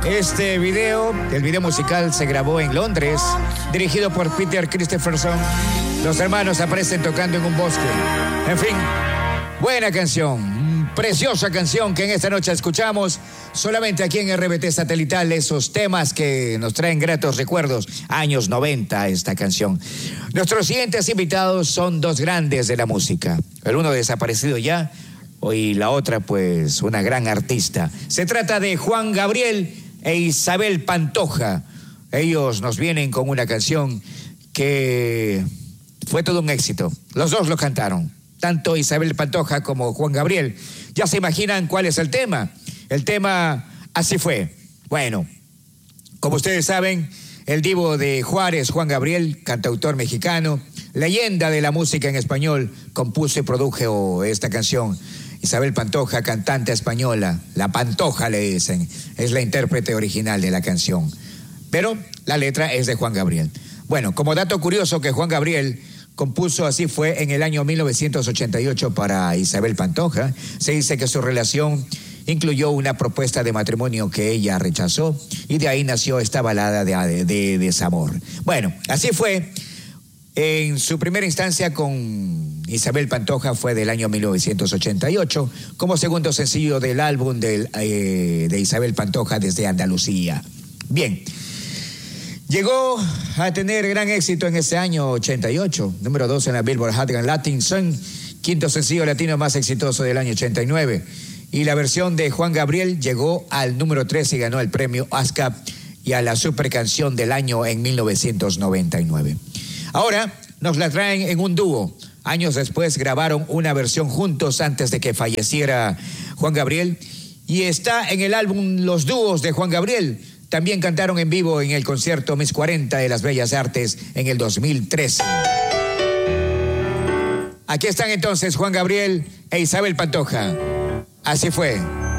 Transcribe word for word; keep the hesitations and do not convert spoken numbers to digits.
Este video, el video musical se grabó en Londres, dirigido por Peter Christopherson. Los hermanos aparecen tocando en un bosque. En fin, buena canción, preciosa canción que en esta noche escuchamos solamente aquí en R B T Satelital, esos temas que nos traen gratos recuerdos, años noventa esta canción. Nuestros siguientes invitados son dos grandes de la música, el uno desaparecido ya y la otra pues una gran artista. Se trata de Juan Gabriel e Isabel Pantoja. Ellos nos vienen con una canción que fue todo un éxito. Los dos lo cantaron, tanto Isabel Pantoja como Juan Gabriel. Ya se imaginan cuál es el tema. El tema Así Fue. Bueno, como ustedes saben, el divo de Juárez, Juan Gabriel, cantautor mexicano, leyenda de la música en español, compuso y produjo esta canción. Isabel Pantoja, cantante española, la Pantoja le dicen, es la intérprete original de la canción. Pero la letra es de Juan Gabriel. Bueno, como dato curioso que Juan Gabriel compuso Así Fue en el año mil novecientos ochenta y ocho para Isabel Pantoja. Se dice que su relación incluyó una propuesta de matrimonio que ella rechazó y de ahí nació esta balada de, de, de desamor. Bueno, Así Fue. En su primera instancia con Isabel Pantoja fue del año mil novecientos ochenta y ocho como segundo sencillo del álbum del, eh, de Isabel Pantoja Desde Andalucía. Bien, llegó a tener gran éxito en ese año ochenta y ocho, número dos en la Billboard Hot Latin Song, quinto sencillo latino más exitoso del año ochenta y nueve. Y la versión de Juan Gabriel llegó al número tres y ganó el premio ASCAP y a la super canción del año en mil novecientos noventa y nueve. Ahora nos la traen en un dúo. Años después grabaron una versión juntos antes de que falleciera Juan Gabriel. Y está en el álbum Los Dúos de Juan Gabriel. También cantaron en vivo en el concierto Mis cuarenta de las Bellas Artes en el dos mil trece. Aquí están entonces Juan Gabriel e Isabel Pantoja. Así Fue.